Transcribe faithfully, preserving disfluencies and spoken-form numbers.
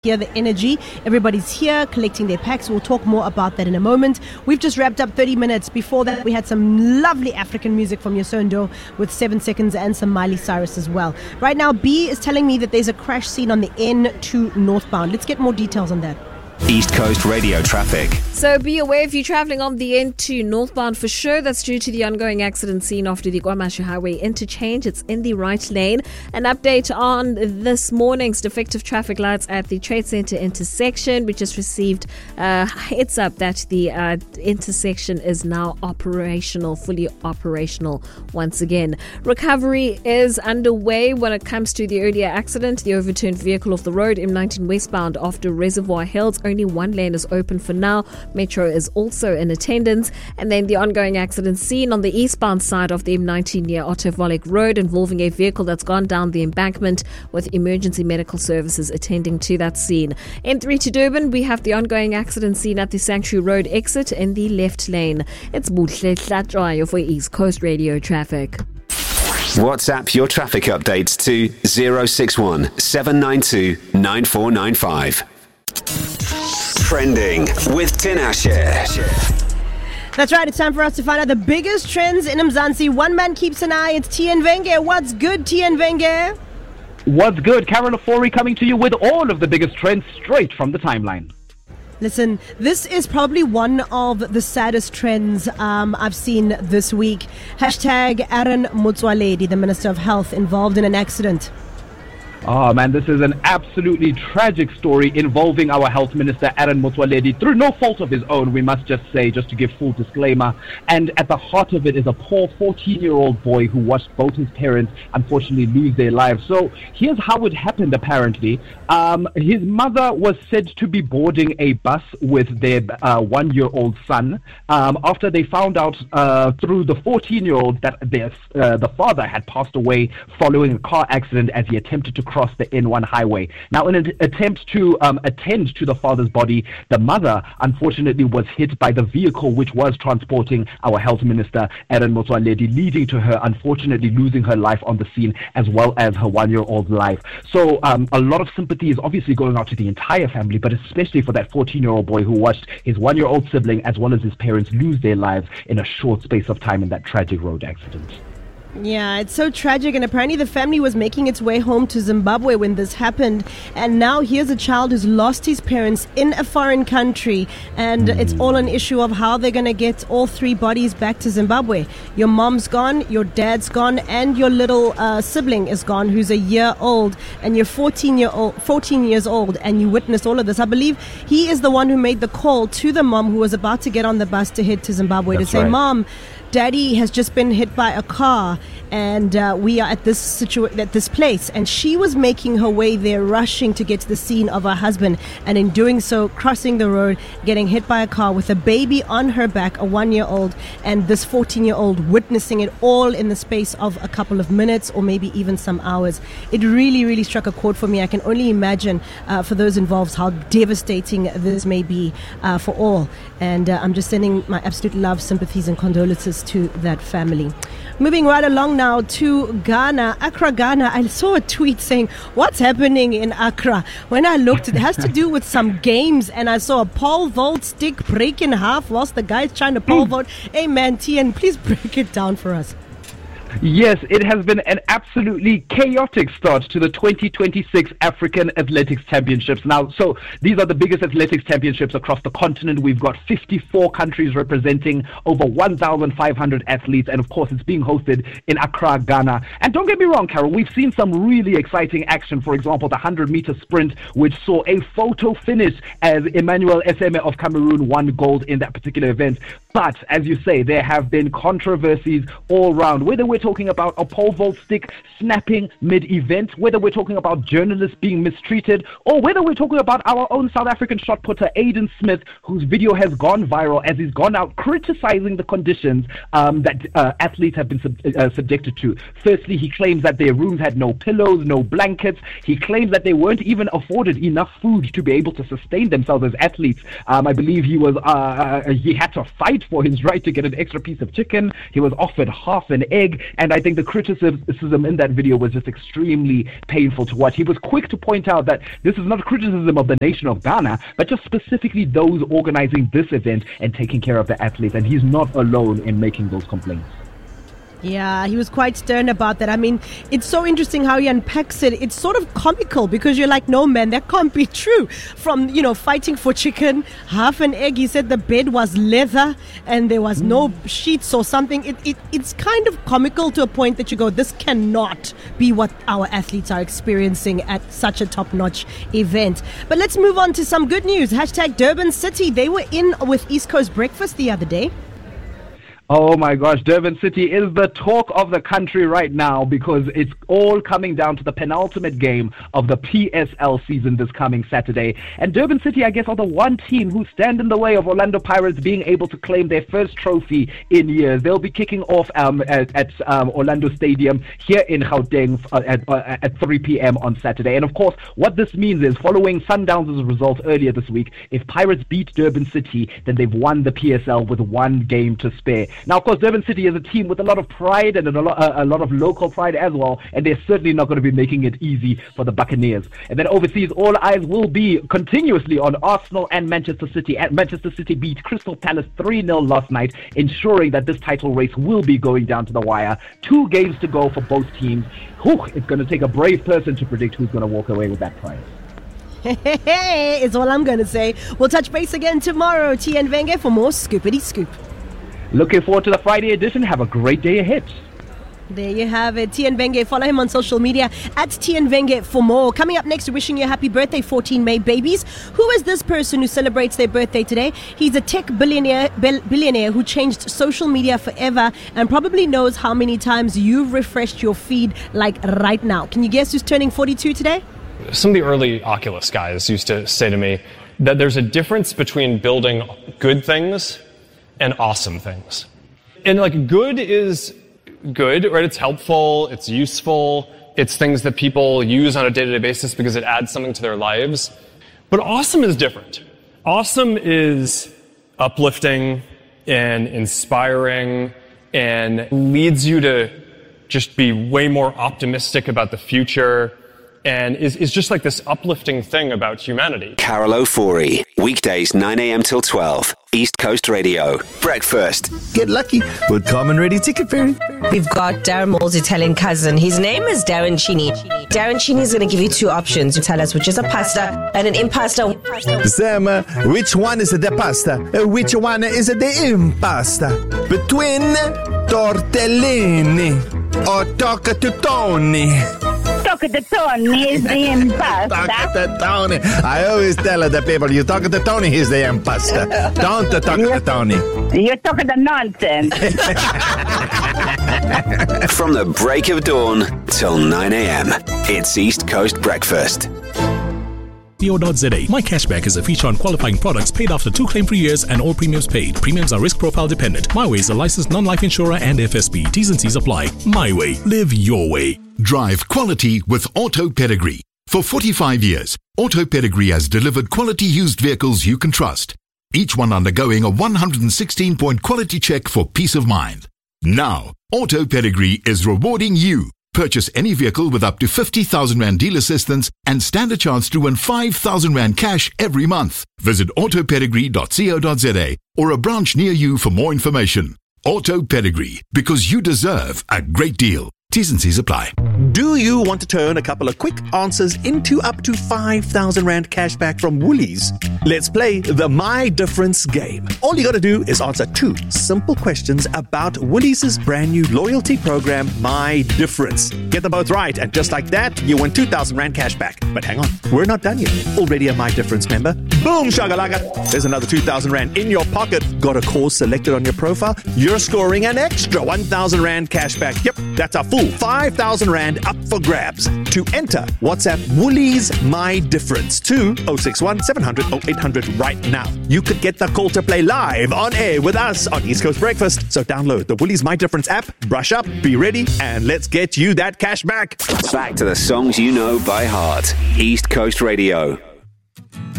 Hear the energy. Everybody's here collecting their packs. We'll talk more about that in a moment. We've just wrapped up thirty minutes. Before that, we had some lovely African music from Yosundo with Seven Seconds and some Miley Cyrus as well. Right now, B is telling me that there's a crash scene on the N two northbound. Let's get more details on that. East Coast radio traffic. So be aware if you're travelling on the N two northbound for sure. That's due to the ongoing accident scene after the KwaMashu Highway interchange. It's in the right lane. An update on this morning's defective traffic lights at the Trade Centre intersection. We just received a heads up that the uh, intersection is now operational, fully operational once again. Recovery is underway when it comes to the earlier accident, the overturned vehicle off the road, M nineteen westbound after Reservoir Hills. Only one lane is open for now. Metro is also in attendance. And then the ongoing accident scene on the eastbound side of the M nineteen near Otto Volek Road involving a vehicle that's gone down the embankment with emergency medical services attending to that scene. N three to Durban, we have the ongoing accident scene at the Sanctuary Road exit in the left lane. It's Buhle Hlatshwayo for East Coast Radio Traffic. WhatsApp your traffic updates to zero six one seven nine two nine four nine five. Trending with Tinashe. That's right, it's time for us to find out the biggest trends in Mzansi. One man keeps an eye, it's Tien Venge. What's good, Tien Venge? What's good? Carol Ofori coming to you with all of the biggest trends straight from the timeline. Listen, this is probably one of the saddest trends um, I've seen this week. Hashtag Aaron Motsoaledi, the Minister of Health, involved in an accident. Oh man, this is an absolutely tragic story involving our health minister, Aaron Motsoaledi, through no fault of his own, we must just say, just to give full disclaimer. And at the heart of it is a poor fourteen-year-old boy who watched both his parents unfortunately lose their lives. So here's how it happened, apparently. Um, his mother was said to be boarding a bus with their uh, one-year-old son um, after they found out uh, through the fourteen-year-old that their, uh, the father had passed away following a car accident as he attempted to cross the N one highway. Now, in an attempt to um, attend to the father's body, the mother unfortunately was hit by the vehicle which was transporting our health minister, Aaron Motsoaledi, leading to her unfortunately losing her life on the scene as well as her one-year-old life. So um, a lot of sympathy is obviously going out to the entire family, but especially for that fourteen-year-old boy who watched his one-year-old sibling as well as his parents lose their lives in a short space of time in that tragic road accident. Yeah, it's so tragic, and apparently the family was making its way home to Zimbabwe when this happened, and now here's a child who's lost his parents in a foreign country, and mm. it's all an issue of how they're going to get all three bodies back to Zimbabwe. Your mom's gone, your dad's gone, and your little uh, sibling is gone, who's a year old, and you're fourteen year old, fourteen years old, and you witnessed all of this. I believe he is the one who made the call to the mom who was about to get on the bus to head to Zimbabwe. That's to say, right. Mom, Daddy has just been hit by a car, and uh, we are at this situa- at this place. And she was making her way there, rushing to get to the scene of her husband, and in doing so, crossing the road, getting hit by a car with a baby on her back, a one-year-old, and this fourteen-year-old witnessing it all in the space of a couple of minutes or maybe even some hours. It really, really struck a chord for me. I can only imagine uh, for those involved how devastating this may be uh, for all. And uh, I'm just sending my absolute love, sympathies, and condolences to that family. Moving right along now to Ghana, Accra, Ghana. I saw a tweet saying, what's happening in Accra? When I looked, it has to do with some games, and I saw a pole vault stick break in half whilst the guy's trying to pole vault. Hey man, Tien, please break it down for us. Yes, it has been an absolutely chaotic start to the twenty twenty-six African Athletics Championships. Now, so these are the biggest athletics championships across the continent. We've got fifty-four countries representing over one thousand five hundred athletes, and of course, it's being hosted in Accra, Ghana. And don't get me wrong, Carol, we've seen some really exciting action. For example, the one hundred meter sprint, which saw a photo finish as Emmanuel Eseme of Cameroon won gold in that particular event. But, as you say, there have been controversies all round, whether we're talking about a pole vault stick snapping mid-event, whether we're talking about journalists being mistreated, or whether we're talking about our own South African shot putter, Aiden Smith, whose video has gone viral as he's gone out criticizing the conditions um, that uh, athletes have been sub- uh, subjected to. Firstly, he claims that their rooms had no pillows, no blankets. He claims that they weren't even afforded enough food to be able to sustain themselves as athletes. Um, I believe he was uh, he had to fight for his right to get an extra piece of chicken. He was offered half an egg. And I think the criticism in that video was just extremely painful to watch. He was quick to point out that this is not a criticism of the nation of Ghana, but just specifically those organizing this event and taking care of the athletes. And he's not alone in making those complaints. Yeah, he was quite stern about that. I mean, it's so interesting how he unpacks it. It's sort of comical because you're like, no, man, that can't be true. From, you know, fighting for chicken, half an egg. He said the bed was leather and there was no sheets or something. It, it It's kind of comical to a point that you go, this cannot be what our athletes are experiencing at such a top-notch event. But let's move on to some good news. Hashtag Durban City. They were in with East Coast Breakfast the other day. Oh my gosh, Durban City is the talk of the country right now because it's all coming down to the penultimate game of the P S L season this coming Saturday. And Durban City, I guess, are the one team who stand in the way of Orlando Pirates being able to claim their first trophy in years. They'll be kicking off um, at, at um, Orlando Stadium here in Gauteng uh, at, uh, at three p.m. on Saturday. And of course, what this means is following Sundowns' result earlier this week, if Pirates beat Durban City, then they've won the P S L with one game to spare. Now, of course, Durban City is a team with a lot of pride and a lot, uh, a lot of local pride as well, and they're certainly not going to be making it easy for the Buccaneers. And then overseas, all eyes will be continuously on Arsenal and Manchester City. And Manchester City beat Crystal Palace three nil last night, ensuring that this title race will be going down to the wire. Two games to go for both teams. Whew, it's going to take a brave person to predict who's going to walk away with that prize. Hey, it's all I'm going to say. We'll touch base again tomorrow. T N Venge for more Scoopity Scoop. Looking forward to the Friday edition. Have a great day ahead. There you have it. T N Venge. Follow him on social media at T N Venge for more. Coming up next, wishing you a happy birthday, fourteen May babies. Who is this person who celebrates their birthday today? He's a tech billionaire, billionaire who changed social media forever and probably knows how many times you've refreshed your feed like right now. Can you guess who's turning forty-two today? Some of the early Oculus guys used to say to me that there's a difference between building good things and awesome things. And like good is good, right? It's helpful, it's useful, it's things that people use on a day-to-day basis because it adds something to their lives. But awesome is different. Awesome is uplifting and inspiring and leads you to just be way more optimistic about the future and is, is just like this uplifting thing about humanity. Carol O'Forey, weekdays nine a.m. till twelve, East Coast Radio. Breakfast. Get lucky with Common Ready Ticket Ferry. We've got Darren Moore's Italian cousin. His name is Darren Chini. Darren Chini is going to give you two options. You tell us which is a pasta and an impasto. Sam, uh, which one is the pasta? Uh, which one is the impasta? Between tortellini or toccatutoni? Toccatutoni is the impasta. Toccatutoni. I always tell the people, you toccatutoni is the impasta. Don't toccatutoni. You're talking the nonsense. From the break of dawn till nine a.m. It's East Coast Breakfast. co dot z a. My Cashback is a feature on qualifying products paid after two claim-free years and all premiums paid. Premiums are risk profile dependent. My Way is a licensed non-life insurer and F S B. T's and C's apply. My Way. Live your way. Drive quality with Auto Pedigree. For forty-five years, Auto Pedigree has delivered quality used vehicles you can trust. Each one undergoing a one hundred sixteen point quality check for peace of mind. Now, Auto Pedigree is rewarding you. Purchase any vehicle with up to fifty thousand rand deal assistance and stand a chance to win five thousand rand cash every month. Visit auto pedigree dot co dot z a or a branch near you for more information. Auto Pedigree, because you deserve a great deal. T's and C's apply. Do you want to turn a couple of quick answers into up to five thousand rand cash back from Woolies? Let's play the My Difference game. All you got to do is answer two simple questions about Woolies' brand new loyalty program, My Difference. Get them both right, and just like that, you win two thousand rand cash back. But hang on, we're not done yet. Already a My Difference member? Boom, shagalaka. There's another two thousand rand in your pocket. Got a cause selected on your profile? You're scoring an extra one thousand rand cash back. Yep, that's a full five thousand rand up for grabs. To enter, WhatsApp Woolies My Difference to oh six one, seven hundred, oh eight hundred right now. You could get the call to play live on air with us on East Coast Breakfast. So download the Woolies My Difference app, brush up, be ready, and let's get you that cash back. Back to the songs you know by heart. East Coast Radio.